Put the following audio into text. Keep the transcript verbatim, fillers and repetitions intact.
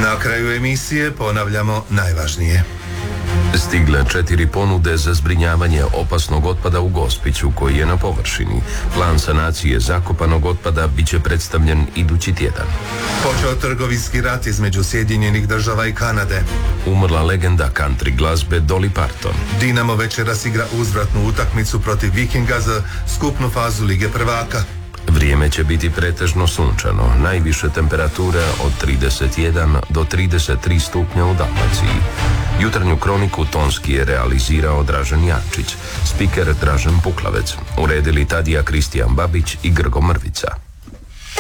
Na kraju emisije ponavljamo najvažnije. Stigle četiri ponude za zbrinjavanje opasnog otpada u Gospiću koji je na površini. Plan sanacije zakopanog otpada bit će predstavljen idući tjedan. Počeo trgovinski rat između Sjedinjenih država i Kanade. Umrla legenda country glazbe Dolly Parton. Dinamo večeras igra uzvratnu utakmicu protiv Vikinga za skupnu fazu Lige prvaka. Vrijeme će biti pretežno sunčano, najviše temperature od trideset jedan do trideset tri stupnja u Dalmaciji. Jutarnju kroniku tonski je realizirao Dražen Jakčić, spiker Dražen Puklavec, uredili Tadija Kristijan Babić i Grgo Mrvica.